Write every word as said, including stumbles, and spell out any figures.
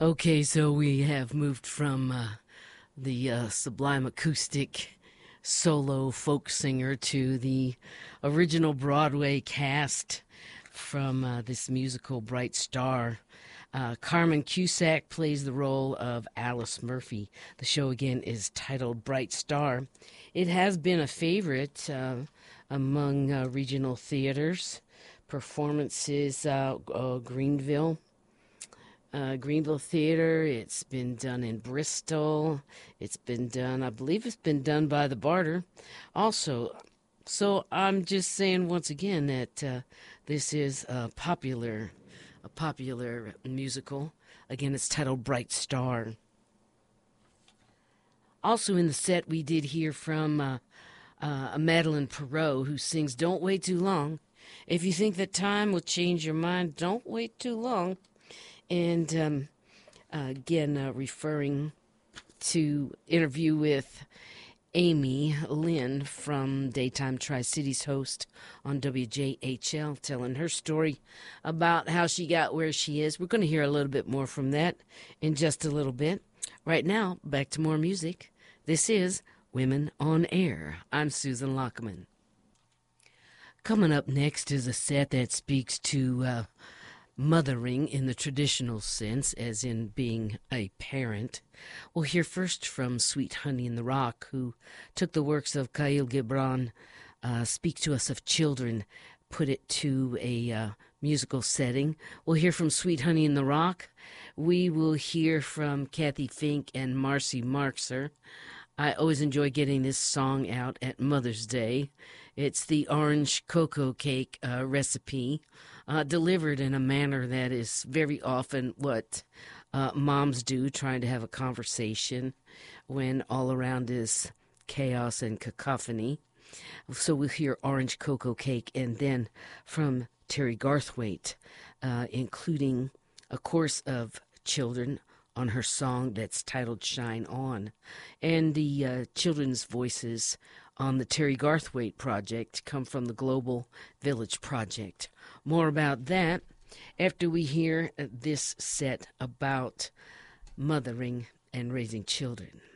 Okay, so we have moved from uh, the uh, sublime acoustic solo folk singer to the original Broadway cast from uh, this musical Bright Star. Uh, Carmen Cusack plays the role of Alice Murphy. The show again is titled Bright Star. It has been a favorite uh, among uh, regional theaters. Performances, uh, uh, Greenville. Uh, Greenville Theater. It's been done in Bristol. It's been done, I believe it's been done by the Barter. Also, so I'm just saying once again that uh, this is a popular, a popular musical. Again, it's titled Bright Star. Also in the set, we did hear from uh, uh, Madeline Perot, who sings "Don't Wait Too Long." If you think that time will change your mind, don't wait too long. And um, uh, again, uh, referring to interview with Amy Lynn from Daytime Tri-Cities host on W J H L, telling her story about how she got where she is. We're going to hear a little bit more from that in just a little bit. Right now, back to more music. This is Women on Air. I'm Susan Lockman. Coming up next is a set that speaks to uh, mothering in the traditional sense, as in being a parent. We'll hear first from Sweet Honey in the Rock, who took the works of Khalil Gibran, uh, Speak to Us of Children, put it to a uh, musical setting. We'll hear from Sweet Honey in the Rock. We will hear from Kathy Fink and Marcy Marxer. I always enjoy getting this song out at Mother's Day. It's the orange cocoa cake uh, recipe, uh, delivered in a manner that is very often what uh, moms do, trying to have a conversation when all around is chaos and cacophony. So we'll hear orange cocoa cake, and then from Terry Garthwaite, uh, including a chorus of children on her song that's titled Shine On, and the uh, children's voices on the Terry Garthwaite project come from the Global Village Project. More about that after we hear this set about mothering and raising children.